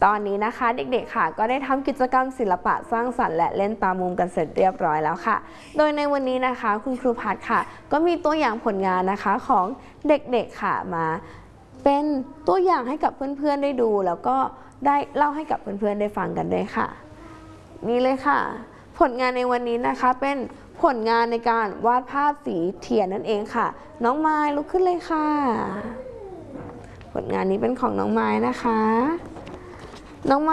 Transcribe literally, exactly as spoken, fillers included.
ตอนนี้นะคะเด็กๆค่ะก็ได้ทำกิจกรรมศิลปะสร้างสรรค์และเล่นตามมุมกันเสร็จเรียบร้อยแล้วค่ะโดยในวันนี้นะคะคุณครูพัฒน์ค่ะก็มีตัวอย่างผลงานนะคะของเด็กๆค่ะมาเป็นตัวอย่างให้กับเพื่อนๆได้ดูแล้วก็ได้เล่าให้กับเพื่อนๆได้ฟังกันด้วยค่ะนี่เลยค่ะผลงานในวันนี้นะคะเป็นผลงานในการวาดภาพสีเทียนนั่นเองค่ะน้องไม้ลุกขึ้นเลยค่ะผลงานนี้เป็นของน้องไม้นะคะน้อง